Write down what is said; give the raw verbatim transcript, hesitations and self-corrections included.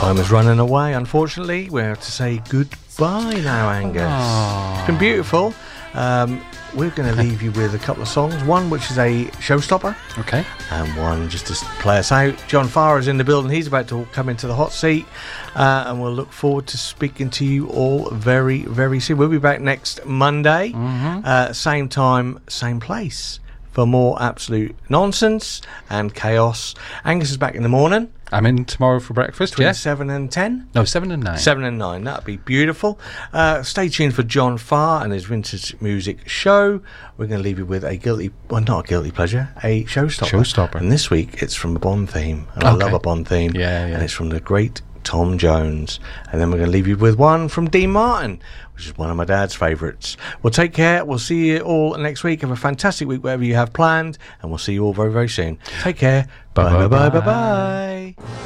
Time is running away, unfortunately. We have to say goodbye now, Angus. Aww. It's been beautiful. Um, we're going to leave you with a couple of songs. One which is a showstopper. Okay. And one just to play us out. John Farr is in the building. He's about to come into the hot seat. Uh, and we'll look forward to speaking to you all very, very soon. We'll be back next Monday. Mm-hmm. Uh, same time, same place. For more absolute nonsense and chaos. Angus is back in the morning. I'm in tomorrow for breakfast, Between yeah? seven and ten? No, seven and nine. Seven and nine. That'd be beautiful. Uh, stay tuned for John Farr and his vintage music show. We're going to leave you with a guilty, well, not a guilty pleasure, a showstopper. Showstopper. And this week it's from a Bond theme. And Okay. I love a Bond theme. Yeah, yeah. And it's from the great Tom Jones. And then we're going to leave you with one from Dean Martin, which is one of my dad's favourites. Well, take care. We'll see you all next week. Have a fantastic week, whatever you have planned. And we'll see you all very, very soon. Take care. Bye, bye, bye, bye, bye. bye.